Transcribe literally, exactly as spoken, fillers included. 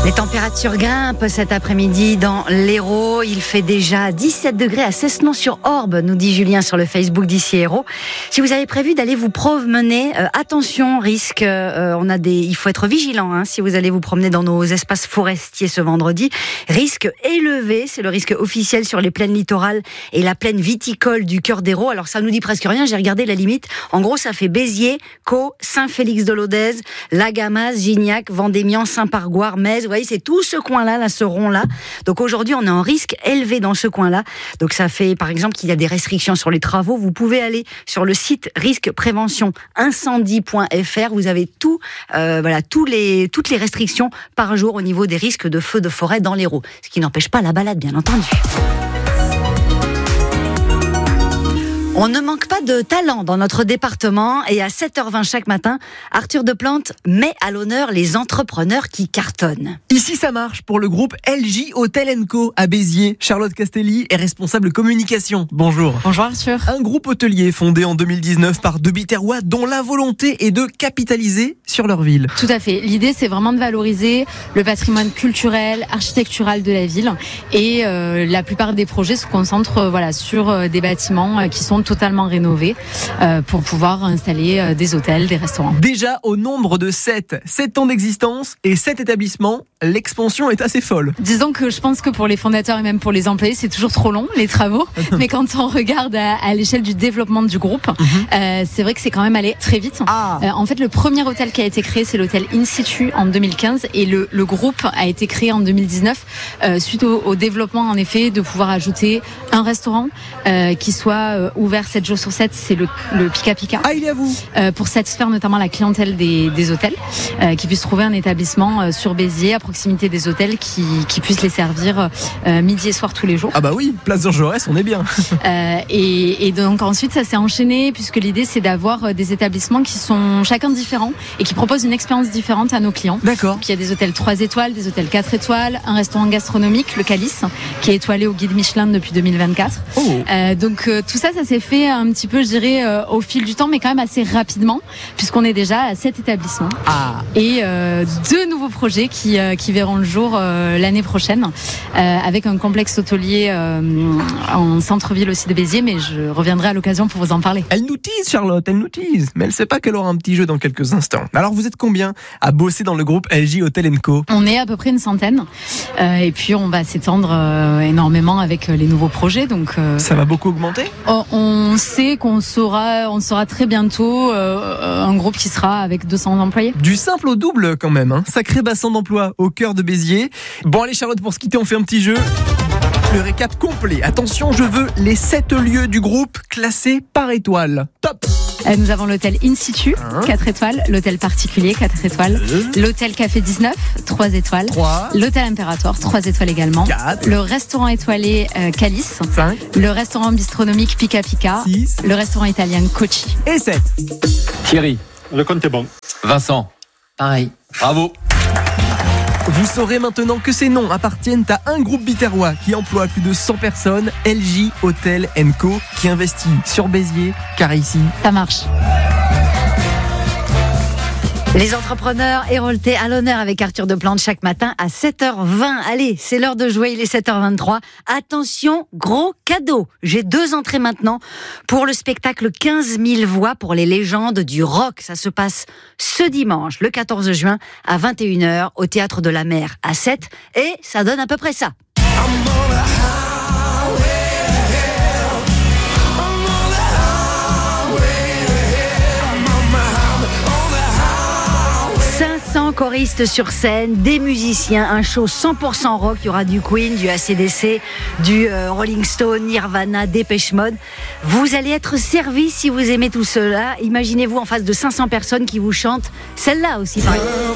Les températures grimpent cet après-midi dans l'Hérault. Il fait déjà dix-sept degrés à Cessenon-sur-Orbe, nous dit Julien sur le Facebook d'Ici Hérault. Si vous avez prévu d'aller vous promener, euh, attention, risque, euh, on a des, il faut être vigilant hein, si vous allez vous promener dans nos espaces forestiers ce vendredi. Risque élevé, c'est le risque officiel sur les plaines littorales et la plaine viticole du cœur d'Hérault. Alors ça nous dit presque rien, j'ai regardé la limite. En gros, ça fait Béziers, Caux, Saint-Félix-de-Lodèze, Lagamas, Gignac, Vendémian, Saint-Pargoire, Metz. Vous voyez, c'est tout ce coin-là, là, ce rond-là. Donc aujourd'hui, on est en risque élevé dans ce coin-là. Donc ça fait, par exemple, qu'il y a des restrictions sur les travaux. Vous pouvez aller sur le site risque prévention incendie point f r. Vous avez tout, euh, voilà, tous les, toutes les restrictions par jour au niveau des risques de feux de forêt dans l'Hérault. Ce qui n'empêche pas la balade, bien entendu. On ne manque pas de talent dans notre département et à sept heures vingt chaque matin, Arthur Deplante met à l'honneur les entrepreneurs qui cartonnent. Ici, ça marche pour le groupe L J Hotel and Co à Béziers. Charlotte Castelli est responsable communication. Bonjour. Bonjour Arthur. Un groupe hôtelier fondé en deux mille dix-neuf par deux Biterrois dont la volonté est de capitaliser sur leur ville. Tout à fait. L'idée, c'est vraiment de valoriser le patrimoine culturel, architectural de la ville et euh, la plupart des projets se concentrent euh, voilà, sur euh, des bâtiments euh, qui sont totalement rénovés euh, pour pouvoir installer euh, des hôtels, des restaurants. Déjà au nombre de sept, sept ans d'existence et sept établissements, l'expansion est assez folle. Disons que je pense que pour les fondateurs et même pour les employés, c'est toujours trop long, les travaux. Mais quand on regarde à, à l'échelle du développement du groupe, mm-hmm. euh, c'est vrai que c'est quand même allé très vite. Ah. Euh, en fait, le premier hôtel qui a été créé, c'est l'hôtel In Situ en deux mille quinze et le, le groupe a été créé en deux mille dix-neuf euh, suite au, au développement, en effet, de pouvoir ajouter un restaurant euh, qui soit euh, ouvert sept jours sur sept, c'est le, le Pika Pika. Ah, il est à vous. Euh, pour satisfaire notamment la clientèle des, des hôtels, euh, qui puissent trouver un établissement euh, sur Béziers, à proximité des hôtels, qui, qui puissent les servir euh, midi et soir tous les jours. Ah bah oui, place Georges Jaurès, on est bien. euh, et, et donc ensuite, ça s'est enchaîné, puisque l'idée, c'est d'avoir des établissements qui sont chacun différents et qui proposent une expérience différente à nos clients. D'accord. Donc, il y a des hôtels trois étoiles, des hôtels quatre étoiles, un restaurant gastronomique, le Calice, qui est étoilé au guide Michelin depuis deux mille vingt-quatre. Oh. Euh, donc euh, tout ça, ça s'est fait un petit peu, je dirais, euh, au fil du temps, mais quand même assez rapidement, puisqu'on est déjà à sept établissements. Ah. Et euh, deux nouveaux projets qui, euh, qui verront le jour euh, l'année prochaine, euh, avec un complexe hôtelier euh, en centre-ville aussi de Béziers, mais je reviendrai à l'occasion pour vous en parler. Elle nous tease, Charlotte, elle nous tease, mais elle sait pas qu'elle aura un petit jeu dans quelques instants. Alors vous êtes combien à bosser dans le groupe L J Hotel and Co? On est à peu près une centaine, euh, et puis on va s'étendre euh, énormément avec les nouveaux projets. Donc euh, ça va beaucoup augmenter. Oh, on sait qu'on sera, on sera très bientôt euh, un groupe qui sera avec deux cents employés. Du simple au double quand même, hein. Sacré bassin d'emploi au cœur de Béziers. Bon allez Charlotte, pour se quitter, on fait un petit jeu. Le récap complet. Attention, je veux les sept lieux du groupe classés par étoile. Top. Euh, nous avons l'hôtel In Situ, hein quatre étoiles, l'hôtel particulier, quatre étoiles, euh. l'hôtel Café dix-neuf, trois étoiles, trois. L'hôtel Impérator, trois étoiles également, quatre. Le restaurant étoilé euh, Calice, cinq. Le restaurant bistronomique Pika Pika, six. Le restaurant italien Cochi. Et sept. Thierry, le compte est bon. Vincent, pareil. Bravo. Vous saurez maintenant que ces noms appartiennent à un groupe biterrois qui emploie plus de cent personnes, L J Hotel and Co, qui investit sur Béziers, car ici, ça marche. Les entrepreneurs héroltés à l'honneur avec Arthur Deplante chaque matin à sept heures vingt. Allez, c'est l'heure de jouer, il est sept heures vingt-trois. Attention, gros cadeau. J'ai deux entrées maintenant pour le spectacle quinze mille voix pour les légendes du rock. Ça se passe ce dimanche, le quatorze juin, à vingt et une heures, au Théâtre de la Mer à Sète. Et ça donne à peu près ça. cinq cents choristes sur scène, des musiciens, un show cent pour cent rock. Il y aura du Queen, du A C D C, du euh, Rolling Stone, Nirvana, Depeche Mode. Vous allez être servis si vous aimez tout cela. Imaginez-vous en face de cinq cents personnes qui vous chantent celle-là aussi, par exemple.